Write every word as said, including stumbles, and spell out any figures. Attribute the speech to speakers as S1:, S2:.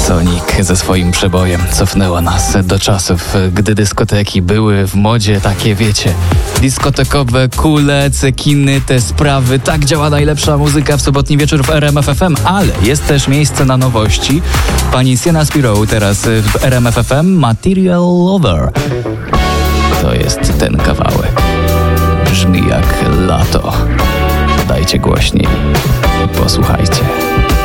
S1: Sonic ze swoim przebojem cofnęła nas do czasów, gdy dyskoteki były w modzie takie, wiecie, dyskotekowe, kule, cekiny, te sprawy. Tak działa najlepsza muzyka w sobotni wieczór w R M F F M, ale jest też miejsce na nowości. Pani Sienna Spiro teraz w R M F F M, Material Lover. To jest ten kawałek. Brzmi jak lato. Dajcie głośniej. Posłuchajcie.